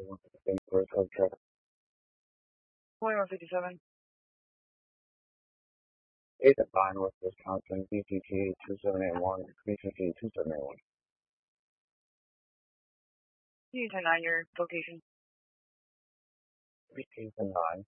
First of traffic 2157. 8 at 9 West Wisconsin, BCT 2781, BCT 2781. You can 10-9 your location. BCT 9.